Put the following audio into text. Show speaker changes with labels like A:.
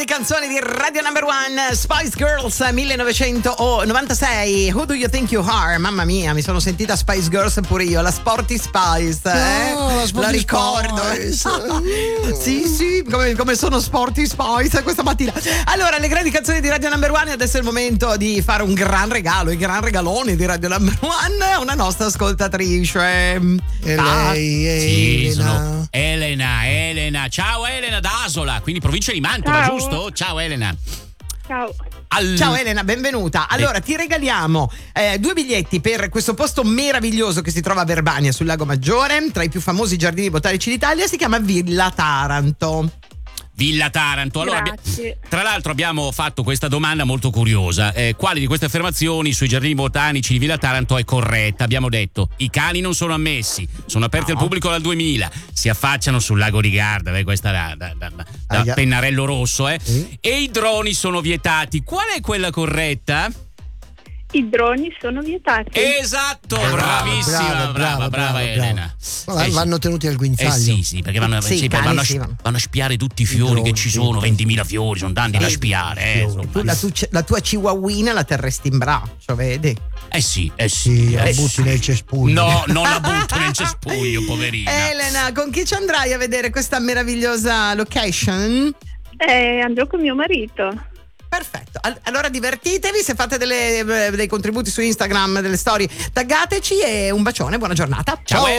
A: grandi canzoni di Radio Number One, Spice Girls 1996. Who do you think you are? Mamma mia, mi sono sentita Spice Girls pure io, la Sporty Spice, la ricordo. Sì, come sono Sporty Spice questa mattina. Allora, le grandi canzoni di Radio Number One, adesso è il momento di fare un gran regalo, il gran regalone di Radio Number One a una nostra ascoltatrice.
B: E lei,
C: sì, sono Elena. Ciao Elena da Asola, quindi provincia di Mantova,
D: Ciao.
C: giusto? Ciao Elena.
D: Ciao.
A: Ciao Elena, benvenuta. Allora, ti regaliamo 2 biglietti per questo posto meraviglioso che si trova a Verbania sul Lago Maggiore, tra i più famosi giardini botanici d'Italia. Si chiama Villa Taranto.
C: Villa Taranto. Allora,
D: Grazie.
C: tra l'altro abbiamo fatto questa domanda molto curiosa. Quali di queste affermazioni sui giardini botanici di Villa Taranto è corretta? Abbiamo detto: i cani non sono ammessi, sono aperti al pubblico dal 2000, si affacciano sul lago di Garda, questa da pennarello rosso,
B: Sì.
C: e i droni sono vietati. Qual è quella corretta?
D: I droni sono vietati.
C: Esatto, bravissima, brava Elena.
B: Vanno tenuti al guinzaglio.
C: Sì, perché vanno a spiare tutti i fiori
B: droni,
C: che ci sono, 20.000 fiori, sono tanti da spiare.
A: Tu la tua chihuahuina la terresti in braccio, vedi?
C: Sì.
B: La butti nel cespuglio.
C: No, non la butto nel cespuglio, poverina.
A: Elena, con chi ci andrai a vedere questa meravigliosa location?
D: Andrò con mio marito.
A: Perfetto, allora divertitevi, se fate dei contributi su Instagram, delle storie, taggateci e un bacione, buona giornata.
C: Ciao.